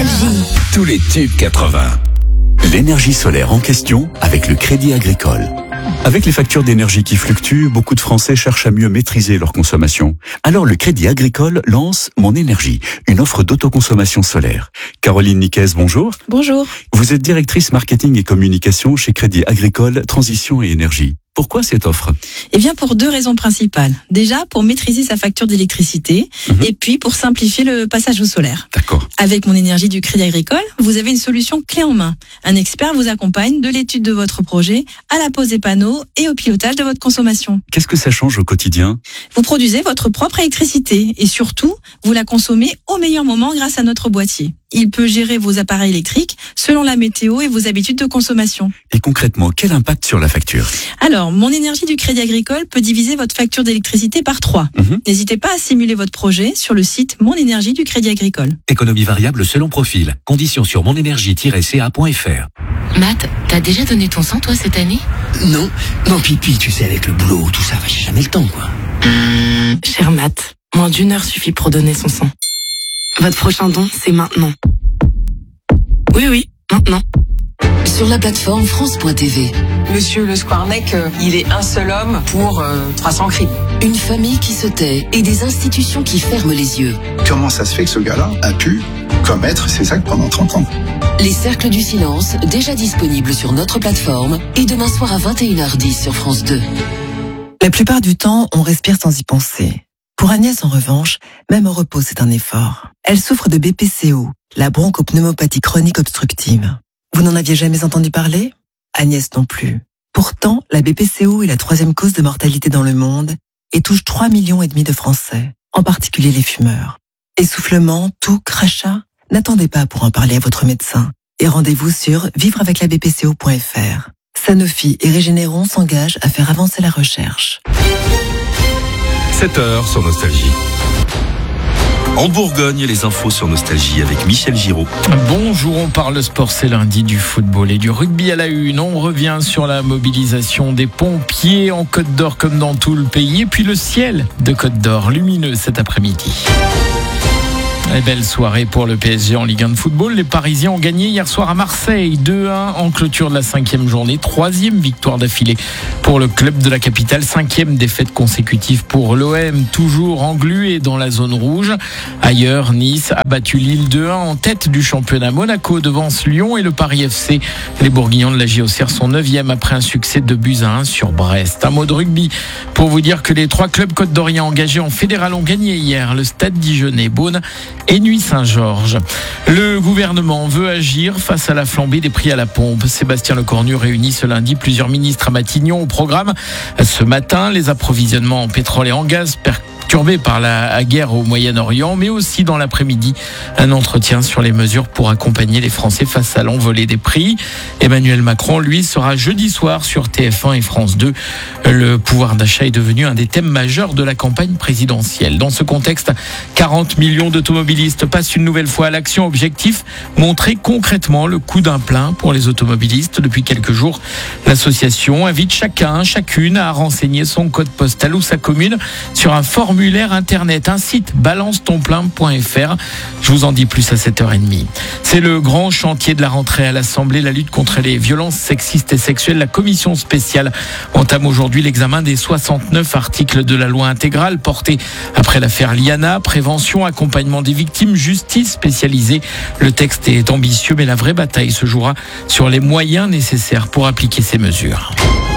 Nostalgie. Tous les tubes 80. L'énergie solaire en question avec le Crédit Agricole. Avec les factures d'énergie qui fluctuent, beaucoup de Français cherchent à mieux maîtriser leur consommation. Alors le Crédit Agricole lance Mon Énergie, une offre d'autoconsommation solaire. Caroline Niquez, bonjour. Bonjour. Vous êtes directrice marketing et communication chez Crédit Agricole Transition et Énergie. Pourquoi cette offre ? Eh bien, pour deux raisons principales. Déjà, pour maîtriser sa facture d'électricité et puis pour simplifier le passage au solaire. D'accord. Avec Mon Énergie du Crédit Agricole, vous avez une solution clé en main. Un expert vous accompagne de l'étude de votre projet à la pose des panneaux et au pilotage de votre consommation. Qu'est-ce que ça change au quotidien ? Vous produisez votre propre électricité et surtout, vous la consommez au meilleur moment grâce à notre boîtier. Il peut gérer vos appareils électriques selon la météo et vos habitudes de consommation. Et concrètement, quel impact sur la facture ? Alors, Mon Énergie du Crédit Agricole peut diviser votre facture d'électricité par 3. N'hésitez pas à simuler votre projet sur le site Mon Énergie du Crédit Agricole. Économie variable selon profil. Conditions sur monénergie-ca.fr. Matt, t'as déjà donné ton sang, toi, cette année ? Non, puis tu sais, avec le boulot, tout ça, j'ai jamais le temps, quoi. Cher Matt, moins d'1 heure suffit pour donner son sang. Votre prochain don, c'est maintenant. Oui, maintenant. Sur la plateforme France.tv. Monsieur Le Squarneck, il est un seul homme pour 300 crimes. Une famille qui se tait et des institutions qui ferment les yeux. Comment ça se fait que ce gars-là a pu commettre ces actes pendant 30 ans ? Les cercles du silence, déjà disponibles sur notre plateforme et demain soir à 21h10 sur France 2. La plupart du temps, on respire sans y penser. Pour Agnès, en revanche, même au repos, c'est un effort. Elle souffre de BPCO, la bronchopneumopathie chronique obstructive. Vous n'en aviez jamais entendu parler ? Agnès non plus. Pourtant, la BPCO est la 3e cause de mortalité dans le monde et touche 3,5 millions de Français, en particulier les fumeurs. Essoufflement, toux, crachat ? N'attendez pas pour en parler à votre médecin et rendez-vous sur vivreaveclabpco.fr. Sanofi et Régénéron s'engagent à faire avancer la recherche. 7h sur Nostalgie. En Bourgogne, les infos sur Nostalgie avec Michel Giraud. Bonjour, on parle sport, c'est lundi, du football et du rugby à la une. On revient sur la mobilisation des pompiers en Côte d'Or comme dans tout le pays. Et puis le ciel de Côte d'Or, lumineux cet après-midi. Et belle soirée pour le PSG en Ligue 1 de football. Les Parisiens ont gagné hier soir à Marseille 2-1 en clôture de la 5e journée. 3e victoire d'affilée pour le club de la capitale. 5e défaite consécutive pour l'OM, toujours englué dans la zone rouge. Ailleurs, Nice a battu Lille 2-1 en tête du championnat. Monaco devance Lyon et le Paris FC. Les Bourguignons de la JOCR sont 9e après un succès de 2-1 sur Brest. Un mot de rugby pour vous dire que les 3 clubs côte-d'oriens engagés en fédéral ont gagné hier. Le Stade Dijonnais, Beaune et Nuit-Saint-Georges. Le gouvernement veut agir face à la flambée des prix à la pompe. Sébastien Lecornu réunit ce lundi plusieurs ministres à Matignon. Au programme, ce matin, les approvisionnements en pétrole et en gaz perturbés par la guerre au Moyen-Orient, mais aussi dans l'après-midi, un entretien sur les mesures pour accompagner les Français face à l'envolée des prix. Emmanuel Macron, lui, sera jeudi soir sur TF1 et France 2. Le pouvoir d'achat est devenu un des thèmes majeurs de la campagne présidentielle. Dans ce contexte, 40 millions d'automobilistes passent une nouvelle fois à l'action. Objectif, montrer concrètement le coût d'un plein pour les automobilistes. Depuis quelques jours, l'association invite chacune à renseigner son code postal ou sa commune sur un formulaire internet, un site balancetonplein.fr. Je vous en dis plus à 7h30. C'est le grand chantier de la rentrée à l'Assemblée, la lutte contre les violences sexistes et sexuelles. La commission spéciale entame aujourd'hui l'examen des 69 articles de la loi intégrale portés après l'affaire Liana. Prévention, accompagnement des victimes, justice spécialisée. Le texte est ambitieux, mais la vraie bataille se jouera sur les moyens nécessaires pour appliquer ces mesures.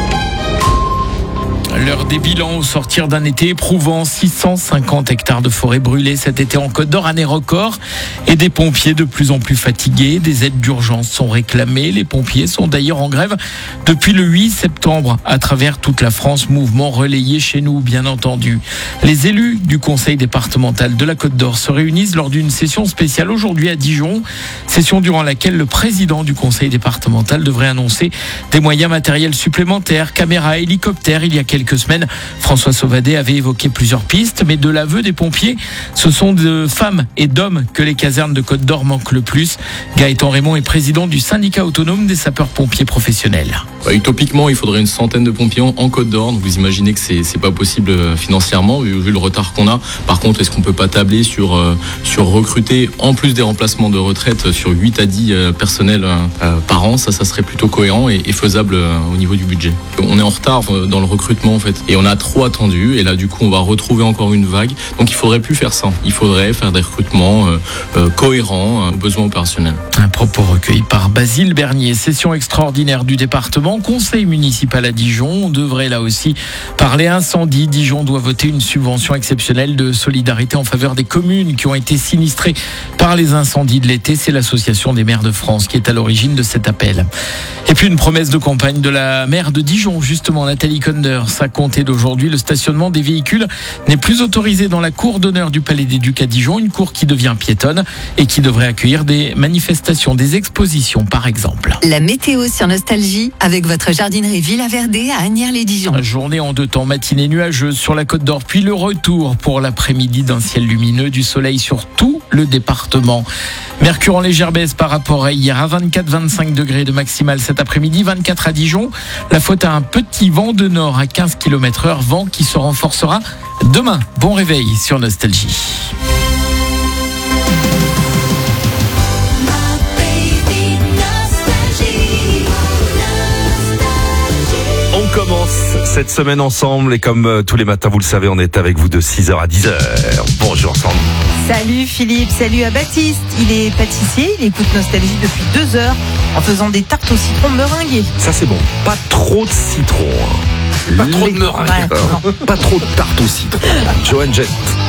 L'heure des bilans au sortir d'un été éprouvant. 650 hectares de forêt brûlés cet été en Côte d'Or, année record. Et des pompiers de plus en plus fatigués. Des aides d'urgence sont réclamées. Les pompiers sont d'ailleurs en grève depuis le 8 septembre à travers toute la France. Mouvement relayé chez nous, bien entendu. Les élus du conseil départemental de la Côte d'Or se réunissent lors d'une session spéciale aujourd'hui à Dijon. Session durant laquelle le président du conseil départemental devrait annoncer des moyens matériels supplémentaires, caméras, hélicoptères. Il y a quelques quelques semaines, François Sauvadet avait évoqué plusieurs pistes, mais de l'aveu des pompiers, ce sont de femmes et d'hommes que les casernes de Côte d'Or manquent le plus. Gaëtan Raymond est président du syndicat autonome des sapeurs-pompiers professionnels. Utopiquement, il faudrait une centaine de pompiers en Côte d'Or. Donc vous imaginez que c'est pas possible financièrement vu le retard qu'on a. Par contre, est-ce qu'on peut pas tabler sur recruter en plus des remplacements de retraite sur 8 à 10 personnels par an? Ça serait plutôt cohérent et faisable au niveau du budget. On est en retard dans le recrutement en fait et on a trop attendu et là du coup on va retrouver encore une vague. Donc il faudrait plus faire ça. Il faudrait faire des recrutements cohérents aux besoins opérationnels. Un propos recueilli par Basile Bernier. Session extraordinaire du département, conseil municipal à Dijon. On devrait là aussi parler incendie. Dijon doit voter une subvention exceptionnelle de solidarité en faveur des communes qui ont été sinistrées par les incendies de l'été. C'est l'association des maires de France qui est à l'origine de cet appel. Et puis une promesse de campagne de la maire de Dijon, justement Nathalie Konders. À compter d'aujourd'hui, le stationnement des véhicules n'est plus autorisé dans la cour d'honneur du Palais des Ducs à Dijon, une cour qui devient piétonne et qui devrait accueillir des manifestations, des expositions par exemple. La météo sur Nostalgie avec votre jardinerie Villa Verdé à Asnières-les-Dijon. Journée en 2 temps, matinée nuageuse sur la Côte d'Or, puis le retour pour l'après-midi d'un ciel lumineux, du soleil sur tout le département. Mercure en légère baisse par rapport à hier, à 24-25 degrés de maximale cet après-midi, 24 à Dijon. La faute à un petit vent de nord à 15 km/h, vent qui se renforcera demain. Bon réveil sur Nostalgie. On commence cette semaine ensemble et comme tous les matins, vous le savez, on est avec vous de 6h à 10h. Bonjour Sandra. Salut Philippe, salut à Baptiste. Il est pâtissier, il écoute Nostalgie depuis 2 heures en faisant des tartes au citron meringuées. Ça c'est bon, pas trop de citron. Pas trop de meringue. Pas trop de tarte au citron. Joanne Jett.